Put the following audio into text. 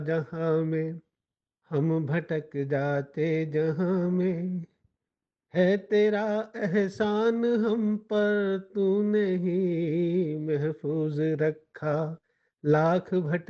जहाँ में हम भटक जाते जहाँ में है तेरा एहसान हम पर तूने ही महफूज रखा लाख भटके